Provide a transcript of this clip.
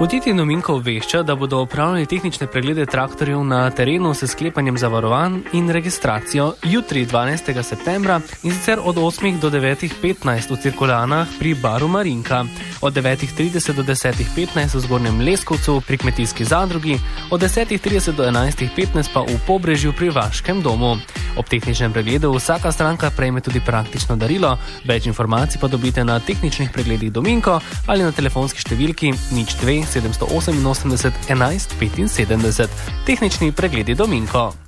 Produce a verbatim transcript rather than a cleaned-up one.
Podjetje Dominko obvešča, da bodo opravljali tehnične preglede traktorjev na terenu s sklepanjem zavarovanj in registracijo jutri dvanajstega septembra in sicer od osmih do devetih petnajst v Cirkulanah pri baru Marinka, od devetih trideset do desetih petnajst v Zgornjem Leskovcu pri kmetijski zadrugi, od desetih trideset do enajstih petnajst pa v Pobrežju pri Vaškem domu. Ob tehničnem pregledu vsaka stranka prejme tudi praktično darilo, več informacij pa dobite na tehničnih pregledih Dominko ali na telefonski številki nič dve sedem oseminosemdeset enajst petinsedemdeset. Tehnični pregledi Dominko.